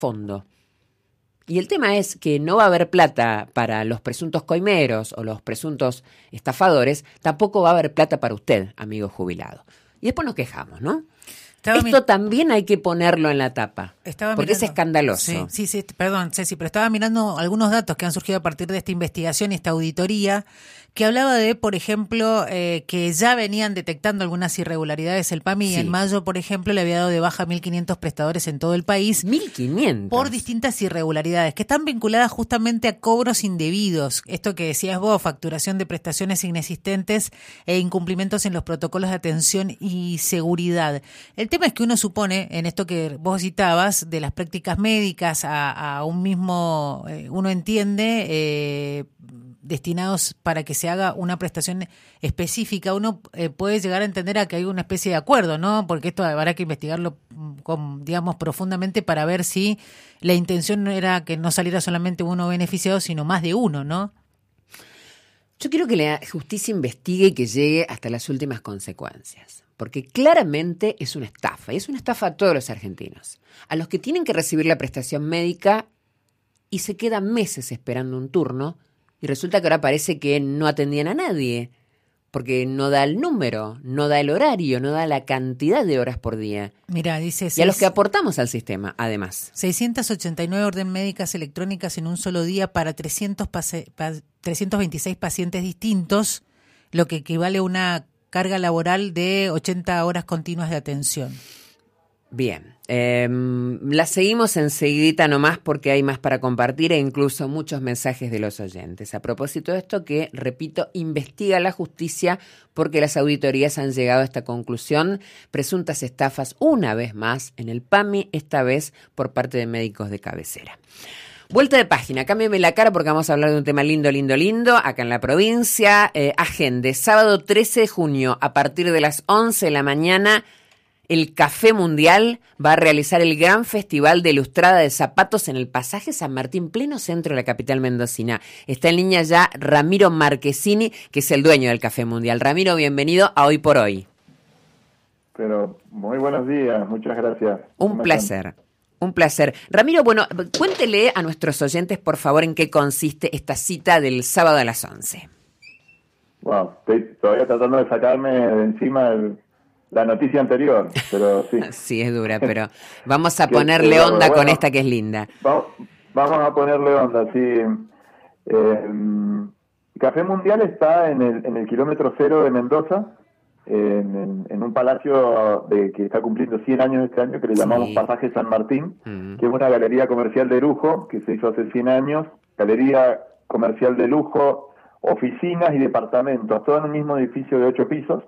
fondo. Y el tema es que no va a haber plata para los presuntos coimeros o los presuntos estafadores, tampoco va a haber plata para usted, amigo jubilado. Y después nos quejamos, ¿no? Esto también hay que ponerlo en la tapa, porque es escandaloso. Sí, perdón, Ceci, pero estaba mirando algunos datos que han surgido a partir de esta investigación y esta auditoría, que hablaba de, por ejemplo, que ya venían detectando algunas irregularidades el PAMI. Sí. En mayo, por ejemplo, le había dado de baja 1.500 prestadores en todo el país. 1.500. Por distintas irregularidades, que están vinculadas justamente a cobros indebidos. Esto que decías vos, facturación de prestaciones inexistentes e incumplimientos en los protocolos de atención y seguridad. El tema es que uno supone, en esto que vos citabas, de las prácticas médicas a un mismo, uno entiende, destinados para que se haga una prestación específica, uno puede llegar a entender a que hay una especie de acuerdo, ¿no? Porque esto habrá que investigarlo, digamos, profundamente para ver si la intención no era que no saliera solamente uno beneficiado, sino más de uno, ¿no? Yo quiero que la justicia investigue y que llegue hasta las últimas consecuencias, porque claramente es una estafa, y es una estafa a todos los argentinos, a los que tienen que recibir la prestación médica y se quedan meses esperando un turno, y resulta que ahora parece que no atendían a nadie, porque no da el número, no da el horario, no da la cantidad de horas por día. Mira, dice... Y a los que aportamos al sistema, además. 689 orden médicas electrónicas en un solo día para 326 pacientes distintos, lo que equivale a una carga laboral de 80 horas continuas de atención. Bien, la seguimos enseguidita nomás porque hay más para compartir e incluso muchos mensajes de los oyentes. A propósito de esto que, repito, investiga la justicia porque las auditorías han llegado a esta conclusión, presuntas estafas una vez más en el PAMI, esta vez por parte de médicos de cabecera. Vuelta de página, cámbiame la cara porque vamos a hablar de un tema lindo, acá en la provincia. Agende, sábado 13 de junio a partir de las 11 de la mañana, el Café Mundial va a realizar el gran festival de lustrada de zapatos en el Pasaje San Martín, pleno centro de la capital mendocina. Está en línea ya Ramiro Marquesini, que es el dueño del Café Mundial. Ramiro, bienvenido a Hoy por Hoy. Pero muy buenos días, muchas gracias. Un placer. Ramiro, bueno, cuéntele a nuestros oyentes, por favor, en qué consiste esta cita del sábado a las 11. Wow, estoy todavía tratando de sacarme de encima la noticia anterior, pero sí. Sí, es dura, pero vamos a ponerle onda con esta que es linda. Vamos a ponerle onda, sí. Café Mundial está en el kilómetro cero de Mendoza, en un palacio que está cumpliendo 100 años este año, que le llamamos Pasaje San Martín, que es una galería comercial de lujo que se hizo hace 100 años, galería comercial de lujo, oficinas y departamentos, todo en un mismo edificio de 8 pisos,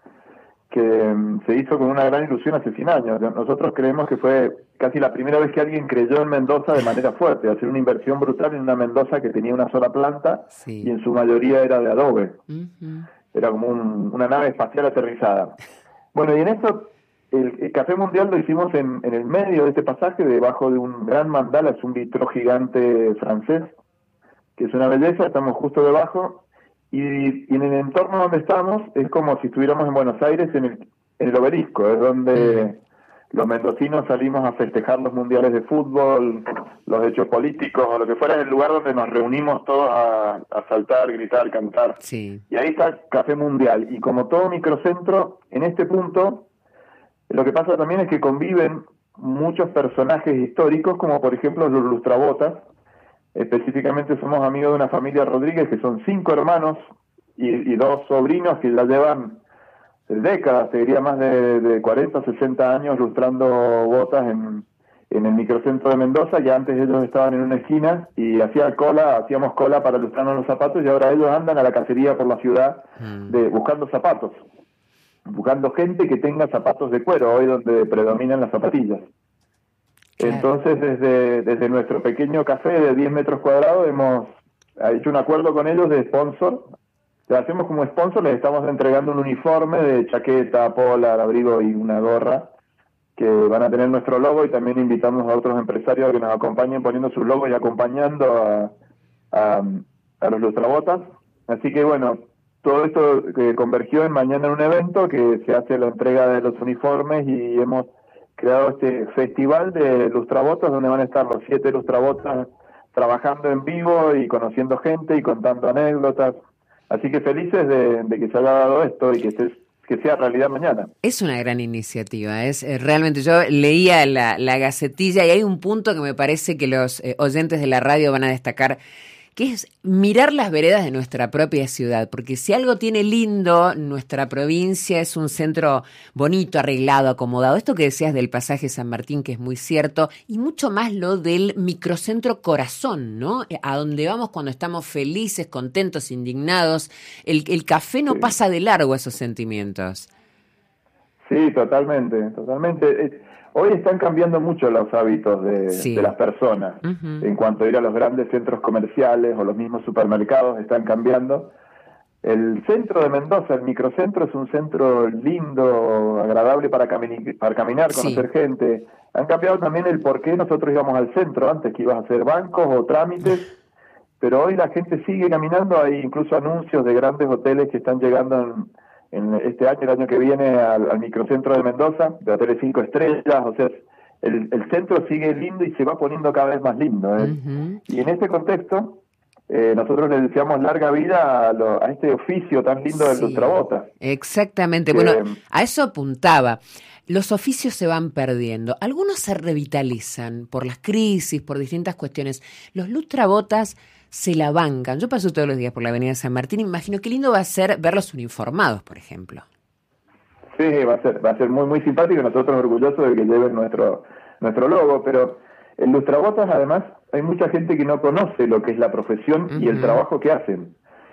que se hizo con una gran ilusión hace 100 años. Nosotros creemos que fue casi la primera vez que alguien creyó en Mendoza de manera fuerte, hacer una inversión brutal en una Mendoza que tenía una sola planta y en su mayoría era de adobe. Era como una nave espacial aterrizada. Bueno, y en esto, el Café Mundial lo hicimos en el medio de este pasaje, debajo de un gran mandala, es un vitró gigante francés, que es una belleza, estamos justo debajo. Y en el entorno donde estamos es como si estuviéramos en Buenos Aires, en el Obelisco, es donde los mendocinos salimos a festejar los mundiales de fútbol, los hechos políticos o lo que fuera, es el lugar donde nos reunimos todos a saltar, gritar, cantar. Sí. Y ahí está el Café Mundial. Y como todo microcentro, en este punto, lo que pasa también es que conviven muchos personajes históricos, como por ejemplo los lustrabotas. Específicamente somos amigos de una familia Rodríguez que son 5 hermanos y 2 sobrinos que ya llevan décadas, te diría más de 40, 60 años lustrando botas en el microcentro de Mendoza. Ya antes ellos estaban en una esquina y hacíamos cola para lustrarnos los zapatos, y ahora ellos andan a la cacería por la ciudad buscando zapatos, buscando gente que tenga zapatos de cuero, hoy donde predominan las zapatillas. Entonces, desde nuestro pequeño café de 10 metros cuadrados hemos hecho un acuerdo con ellos de sponsor. Le hacemos como sponsor, les estamos entregando un uniforme de chaqueta, polar, abrigo y una gorra que van a tener nuestro logo, y también invitamos a otros empresarios a que nos acompañen poniendo su logo y acompañando a los lustrabotas. Así que bueno, todo esto convergió en mañana en un evento que se hace la entrega de los uniformes, y hemos creado este festival de lustrabotas, donde van a estar los 7 lustrabotas trabajando en vivo y conociendo gente y contando anécdotas. Así que felices de que se haya dado esto y que sea realidad mañana. Es una gran iniciativa, realmente. Yo leía la Gacetilla y hay un punto que me parece que los oyentes de la radio van a destacar, que es mirar las veredas de nuestra propia ciudad, porque si algo tiene lindo, nuestra provincia es un centro bonito, arreglado, acomodado. Esto que decías del pasaje San Martín, que es muy cierto, y mucho más lo del microcentro corazón, ¿no? A donde vamos cuando estamos felices, contentos, indignados. El café no pasa de largo esos sentimientos. Sí, totalmente. Hoy están cambiando mucho los hábitos de las personas. Uh-huh. En cuanto a ir a los grandes centros comerciales o los mismos supermercados, están cambiando. El centro de Mendoza, el microcentro, es un centro lindo, agradable para caminar, conocer gente. Han cambiado también el por qué nosotros íbamos al centro antes, que ibas a hacer bancos o trámites, pero hoy la gente sigue caminando. Hay incluso anuncios de grandes hoteles que están llegando en este año, el año que viene, al microcentro de Mendoza, de hoteles 5 estrellas. O sea, el centro sigue lindo y se va poniendo cada vez más lindo. Uh-huh. Y en este contexto, nosotros le deseamos larga vida a este oficio tan lindo del lustrabotas. Exactamente. Bueno, a eso apuntaba. Los oficios se van perdiendo. Algunos se revitalizan por las crisis, por distintas cuestiones. Los lustrabotas se la bancan. Yo paso todos los días por la avenida San Martín y me imagino qué lindo va a ser verlos uniformados, por ejemplo. Sí, va a ser muy, muy simpático, nosotros orgullosos de que lleven nuestro logo, pero en lustrabotas, además, hay mucha gente que no conoce lo que es la profesión y el trabajo que hacen.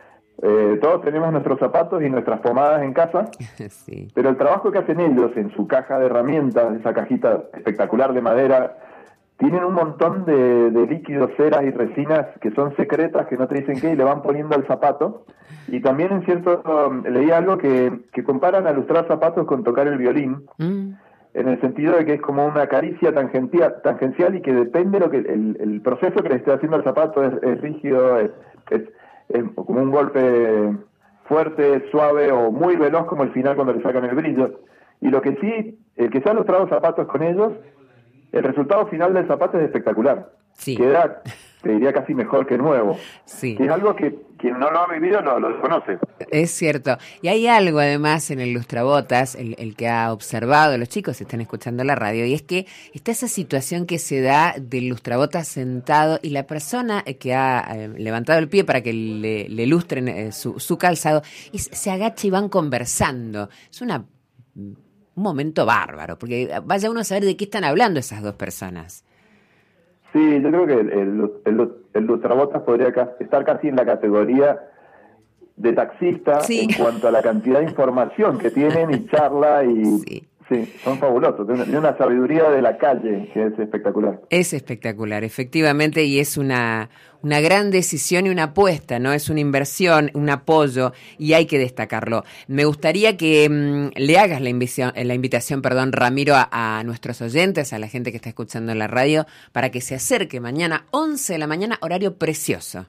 Todos tenemos nuestros zapatos y nuestras pomadas en casa, sí, pero el trabajo que hacen ellos en su caja de herramientas, esa cajita espectacular de madera, tienen un montón de líquidos, ceras y resinas que son secretas, que no te dicen qué, y le van poniendo al zapato. Y también leí algo que comparan a lustrar zapatos con tocar el violín, en el sentido de que es como una caricia tangencial y que depende de lo que el proceso que le esté haciendo al zapato es rígido, es como un golpe fuerte, suave o muy veloz como el final cuando le sacan el brillo. Y lo que sí, el que se ha lustrado zapatos con ellos, el resultado final del zapato es espectacular. Sí. Queda, te diría, casi mejor que nuevo. Sí. Que es algo que quien no lo ha vivido lo desconoce. Es cierto. Y hay algo además en el lustrabotas, el que ha observado, los chicos están escuchando la radio, y es que está esa situación que se da del lustrabotas sentado y la persona que ha levantado el pie para que le lustren su calzado, y se agacha y van conversando. Es un momento bárbaro, porque vaya uno a saber de qué están hablando esas dos personas. Sí, yo creo que el lustrabotas podría estar casi en la categoría de taxista, sí, en cuanto a la cantidad de información que tienen y charla y... Sí, son fabulosos, tienen una sabiduría de la calle que es espectacular. Es espectacular, efectivamente, y es una gran decisión y una apuesta, ¿no? Es una inversión, un apoyo, y hay que destacarlo. Me gustaría que le hagas la invitación, Ramiro, a nuestros oyentes, a la gente que está escuchando en la radio, para que se acerque mañana 11 de la mañana, horario precioso.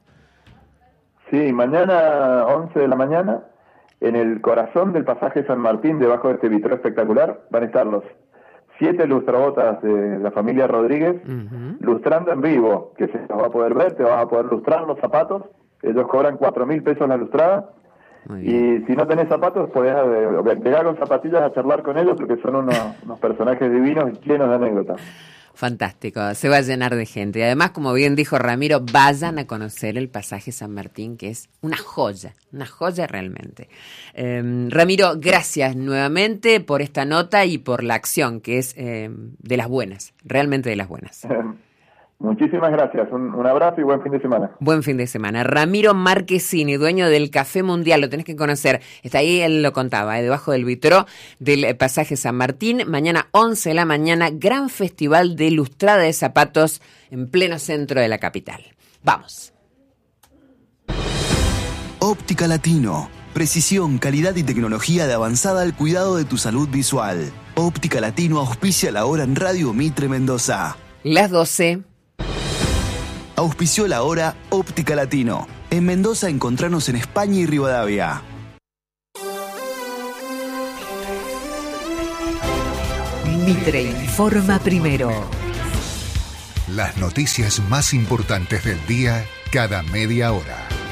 Sí, mañana 11 de la mañana, en el corazón del pasaje San Martín, debajo de este vitrón espectacular, van a estar los 7 lustrabotas de la familia Rodríguez, lustrando en vivo, que se los va a poder ver, te vas a poder lustrar los zapatos. Ellos cobran 4.000 pesos la lustrada, y si no tenés zapatos, podés llegar con zapatillas a charlar con ellos, porque son unos personajes divinos y llenos de anécdotas. Fantástico, se va a llenar de gente. Y además, como bien dijo Ramiro, vayan a conocer el pasaje San Martín, que es una joya realmente. Ramiro, gracias nuevamente por esta nota y por la acción, que es de las buenas, realmente de las buenas. Muchísimas gracias, un abrazo y buen fin de semana. Buen fin de semana. Ramiro Marchesini, dueño del Café Mundial, lo tenés que conocer. Está ahí, él lo contaba, debajo del vitró del pasaje San Martín. Mañana 11 de la mañana, gran festival de lustrada de zapatos en pleno centro de la capital. Vamos. Óptica Latino. Precisión, calidad y tecnología de avanzada al cuidado de tu salud visual. Óptica Latino auspicia la hora en Radio Mitre Mendoza. Las 12. Auspició la hora Óptica Latino. En Mendoza encontranos en España y Rivadavia. Mitre informa primero. Las noticias más importantes del día cada media hora.